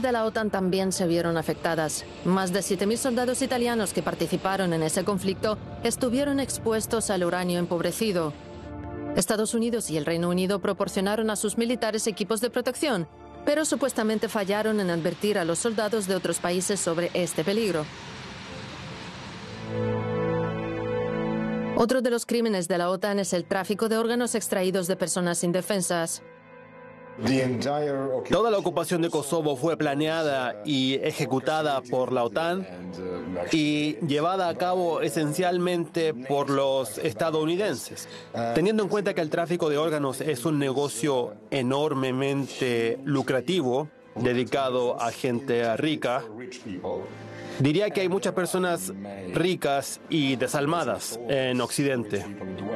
de la OTAN también se vieron afectadas. Más de 7.000 soldados italianos que participaron en ese conflicto estuvieron expuestos al uranio empobrecido. Estados Unidos y el Reino Unido proporcionaron a sus militares equipos de protección, pero supuestamente fallaron en advertir a los soldados de otros países sobre este peligro. Otro de los crímenes de la OTAN es el tráfico de órganos extraídos de personas indefensas. Toda la ocupación de Kosovo fue planeada y ejecutada por la OTAN y llevada a cabo esencialmente por los estadounidenses. Teniendo en cuenta que el tráfico de órganos es un negocio enormemente lucrativo, dedicado a gente rica, diría que hay muchas personas ricas y desalmadas en Occidente.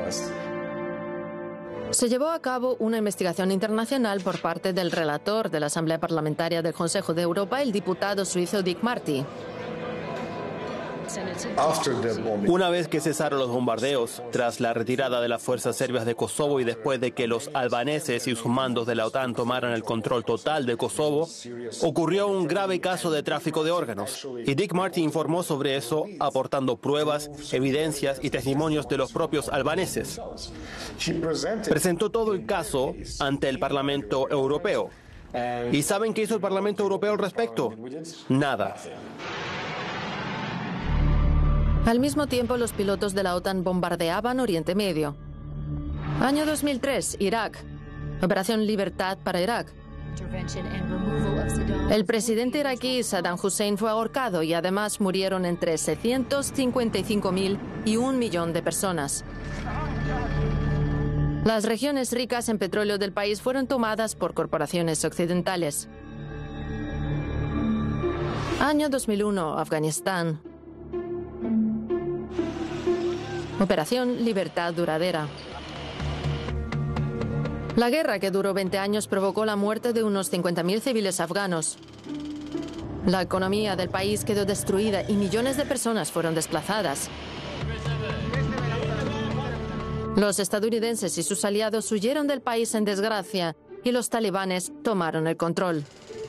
Se llevó a cabo una investigación internacional por parte del relator de la Asamblea Parlamentaria del Consejo de Europa, el diputado suizo Dick Marty. Una vez que cesaron los bombardeos, tras la retirada de las fuerzas serbias de Kosovo y después de que los albaneses y sus mandos de la OTAN tomaran el control total de Kosovo, ocurrió un grave caso de tráfico de órganos. Y Dick Marty informó sobre eso, aportando pruebas, evidencias y testimonios de los propios albaneses. Presentó todo el caso ante el Parlamento Europeo. ¿Y saben qué hizo el Parlamento Europeo al respecto? Nada. Al mismo tiempo, los pilotos de la OTAN bombardeaban Oriente Medio. Año 2003, Irak. Operación Libertad para Irak. El presidente iraquí Saddam Hussein fue ahorcado y además murieron entre 755.000 y 1 millón de personas. Las regiones ricas en petróleo del país fueron tomadas por corporaciones occidentales. Año 2001, Afganistán. Operación Libertad Duradera. La guerra, que duró 20 años, provocó la muerte de unos 50.000 civiles afganos. La economía del país quedó destruida y millones de personas fueron desplazadas. Los estadounidenses y sus aliados huyeron del país en desgracia y los talibanes tomaron el control.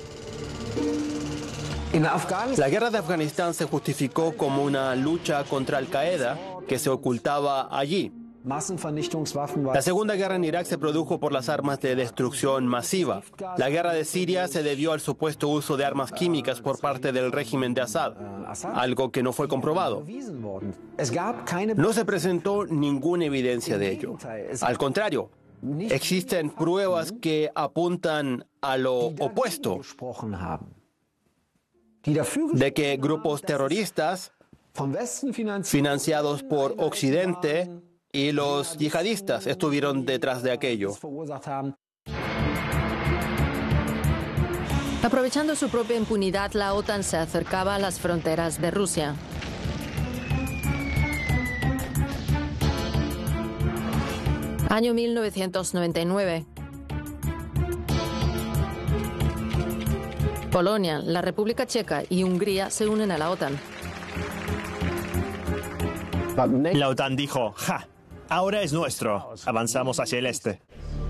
La guerra de Afganistán se justificó como una lucha contra Al-Qaeda que se ocultaba allí. La Segunda Guerra en Irak se produjo por las armas de destrucción masiva. La guerra de Siria se debió al supuesto uso de armas químicas por parte del régimen de Assad, algo que no fue comprobado. No se presentó ninguna evidencia de ello. Al contrario, existen pruebas que apuntan a lo opuesto, de que grupos terroristas financiados por Occidente y los yihadistas estuvieron detrás de aquello. Aprovechando su propia impunidad, la OTAN se acercaba a las fronteras de Rusia. Año 1999. Polonia, la República Checa y Hungría se unen a la OTAN. La OTAN dijo, ¡ja! Ahora es nuestro. Avanzamos hacia el este.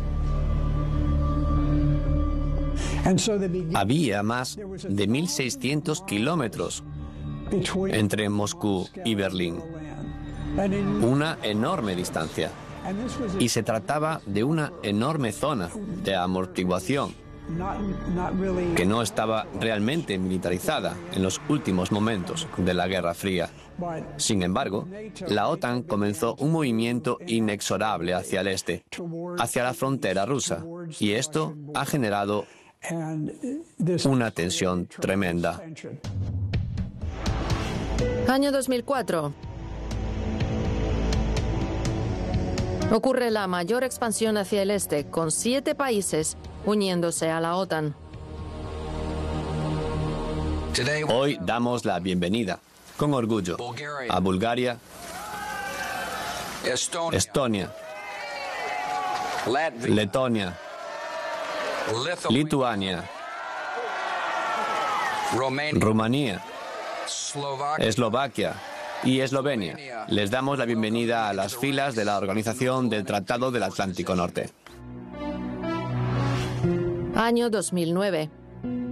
Había más de 1.600 kilómetros entre Moscú y Berlín. Una enorme distancia. Y se trataba de una enorme zona de amortiguación que no estaba realmente militarizada en los últimos momentos de la Guerra Fría. Sin embargo, la OTAN comenzó un movimiento inexorable hacia el este, hacia la frontera rusa, y esto ha generado una tensión tremenda. Año 2004. Ocurre la mayor expansión hacia el este, con 7 países uniéndose a la OTAN. Hoy damos la bienvenida, con orgullo, a Bulgaria, Estonia, Letonia, Lituania, Rumanía, Eslovaquia y Eslovenia. Les damos la bienvenida a las filas de la Organización del Tratado del Atlántico Norte. Año 2009.